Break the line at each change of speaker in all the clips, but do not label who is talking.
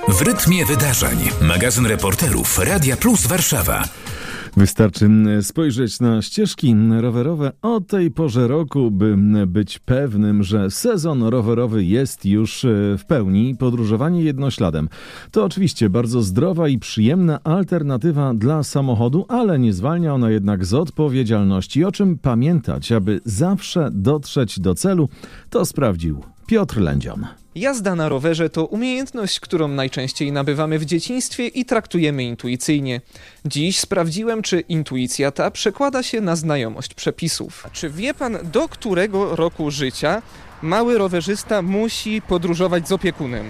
W rytmie wydarzeń. Magazyn reporterów Radia Plus Warszawa.
Wystarczy spojrzeć na ścieżki rowerowe o tej porze roku, by być pewnym, że sezon rowerowy jest już w pełni. Podróżowanie jednośladem to oczywiście bardzo zdrowa i przyjemna alternatywa dla samochodu, ale nie zwalnia ona jednak z odpowiedzialności. O czym pamiętać, aby zawsze dotrzeć do celu, to sprawdził Piotr Lędzion.
Jazda na rowerze to umiejętność, którą najczęściej nabywamy w dzieciństwie i traktujemy intuicyjnie. Dziś sprawdziłem, czy intuicja ta przekłada się na znajomość przepisów. Czy wie pan, do którego roku życia mały rowerzysta musi podróżować z opiekunem?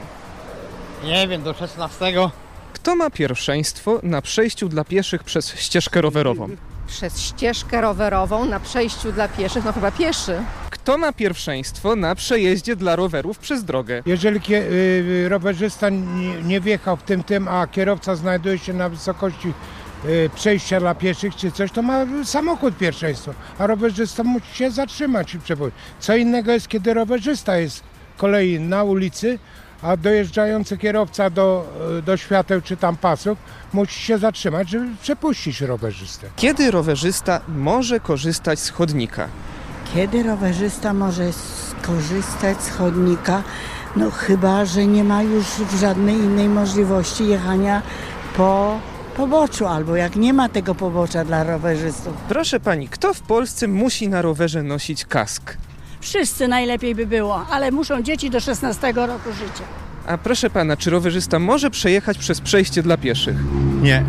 Nie wiem, do 16.
Kto ma pierwszeństwo na przejściu dla pieszych przez ścieżkę rowerową?
Przez ścieżkę rowerową na przejściu dla pieszych, no chyba pieszy.
Kto ma pierwszeństwo na przejeździe dla rowerów przez drogę?
Jeżeli rowerzysta nie wjechał w tym, a kierowca znajduje się na wysokości przejścia dla pieszych czy coś, to ma samochód pierwszeństwo, a rowerzysta musi się zatrzymać i przewozić. Co innego jest, kiedy rowerzysta jest z kolei na ulicy, a dojeżdżający kierowca do świateł czy tam pasów musi się zatrzymać, żeby przepuścić rowerzystę.
Kiedy rowerzysta może korzystać z chodnika?
Kiedy rowerzysta może skorzystać z chodnika? No chyba, że nie ma już żadnej innej możliwości jechania po poboczu, albo jak nie ma tego pobocza dla rowerzystów.
Proszę pani, kto w Polsce musi na rowerze nosić kask?
Wszyscy najlepiej by było, ale muszą dzieci do 16 roku życia.
A proszę pana, czy rowerzysta może przejechać przez przejście dla pieszych?
Nie.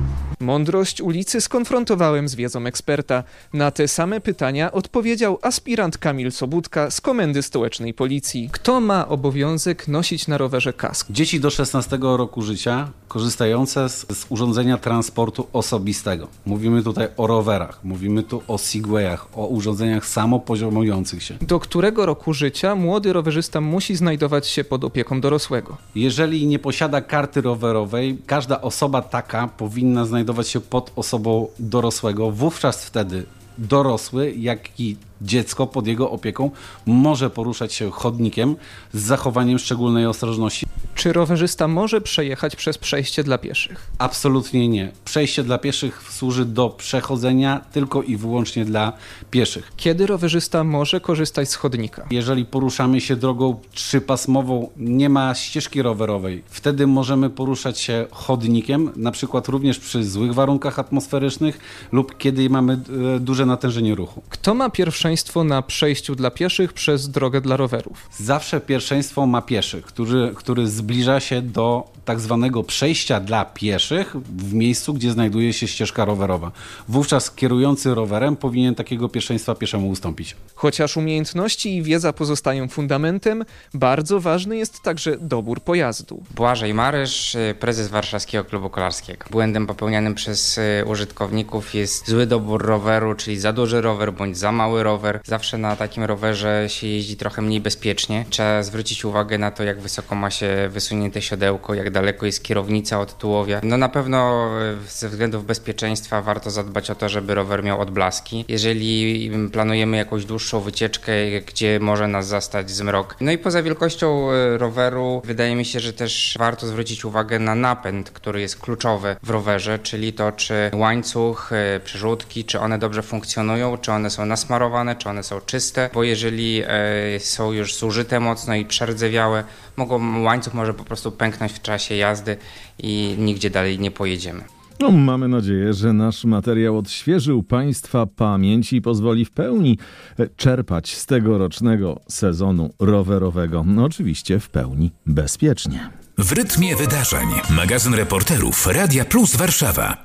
Mądrość ulicy skonfrontowałem z wiedzą eksperta. Na te same pytania odpowiedział aspirant Kamil Sobudka z Komendy Stołecznej Policji. Kto ma obowiązek nosić na rowerze kask?
Dzieci do 16 roku życia korzystające z urządzenia transportu osobistego. Mówimy tutaj o rowerach, mówimy tu o segwayach, o urządzeniach samopoziomujących się.
Do którego roku życia młody rowerzysta musi znajdować się pod opieką dorosłego?
Jeżeli nie posiada karty rowerowej, każda osoba taka powinna znajdować się pod osobą dorosłego. Wówczas wtedy dorosły, jak i dziecko pod jego opieką może poruszać się chodnikiem z zachowaniem szczególnej ostrożności.
Czy rowerzysta może przejechać przez przejście dla pieszych?
Absolutnie nie. Przejście dla pieszych służy do przechodzenia tylko i wyłącznie dla pieszych.
Kiedy rowerzysta może korzystać z chodnika?
Jeżeli poruszamy się drogą trzypasmową, nie ma ścieżki rowerowej, wtedy możemy poruszać się chodnikiem, na przykład również przy złych warunkach atmosferycznych lub kiedy mamy duże natężenie ruchu.
Kto ma pierwszeństwo na przejściu dla pieszych przez drogę dla rowerów?
Zawsze pierwszeństwo ma pieszy, który zbliża się do tak zwanego przejścia dla pieszych w miejscu, gdzie znajduje się ścieżka rowerowa. Wówczas kierujący rowerem powinien takiego pierwszeństwa pieszemu ustąpić.
Chociaż umiejętności i wiedza pozostają fundamentem, bardzo ważny jest także dobór pojazdu.
Błażej Marysz, prezes Warszawskiego Klubu Kolarskiego. Błędem popełnianym przez użytkowników jest zły dobór roweru, czyli za duży rower bądź za mały rower. Zawsze na takim rowerze się jeździ trochę mniej bezpiecznie. Trzeba zwrócić uwagę na to, jak wysoko ma się wysunięte siodełko, jak daleko jest kierownica od tułowia. No na pewno ze względów bezpieczeństwa warto zadbać o to, żeby rower miał odblaski. Jeżeli planujemy jakąś dłuższą wycieczkę, gdzie może nas zastać zmrok. No i poza wielkością roweru wydaje mi się, że też warto zwrócić uwagę na napęd, który jest kluczowy w rowerze, czyli to, czy łańcuch, przerzutki, czy one dobrze funkcjonują, czy one są nasmarowane, czy one są czyste, bo jeżeli są już zużyte mocno i przerdzewiałe, łańcuch może po prostu pęknąć w czasie jazdy i nigdzie dalej nie pojedziemy.
No, mamy nadzieję, że nasz materiał odświeżył Państwa pamięć i pozwoli w pełni czerpać z tegorocznego sezonu rowerowego. No, oczywiście w pełni bezpiecznie.
W rytmie wydarzeń. Magazyn reporterów Radia Plus Warszawa.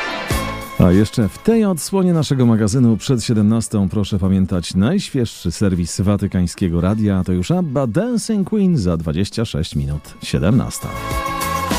A jeszcze w tej odsłonie naszego magazynu przed 17 proszę pamiętać najświeższy serwis watykańskiego radia. To już ABBA Dancing Queen za 26 minut 17.